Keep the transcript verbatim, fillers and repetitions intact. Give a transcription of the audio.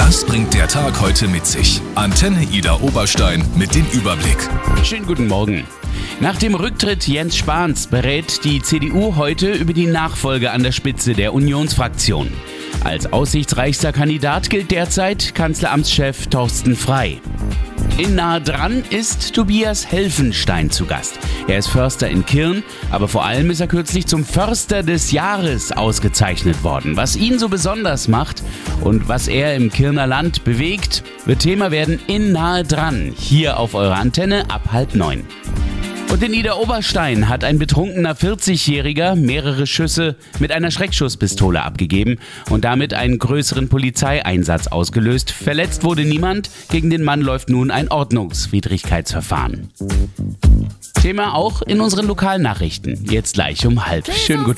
Was bringt der Tag heute mit sich? Antenne Idar Oberstein mit dem Überblick. Schönen guten Morgen. Nach dem Rücktritt Jens Spahns berät die C D U heute über die Nachfolge an der Spitze der Unionsfraktion. Als aussichtsreichster Kandidat gilt derzeit Kanzleramtschef Thorsten Frey. In Nahe dran ist Tobias Helfenstein zu Gast. Er ist Förster in Kirn, aber vor allem ist er kürzlich zum Förster des Jahres ausgezeichnet worden. Was ihn so besonders macht und was er im Kirner Land bewegt, wird Thema werden in Nahe dran, hier auf eurer Antenne ab halb neun. Und in Idar Oberstein hat ein betrunkener vierzigjähriger mehrere Schüsse mit einer Schreckschusspistole abgegeben und damit einen größeren Polizeieinsatz ausgelöst. Verletzt wurde niemand, gegen den Mann läuft nun ein Ordnungswidrigkeitsverfahren. Thema auch in unseren Lokalnachrichten, jetzt gleich um halb. Schönen guten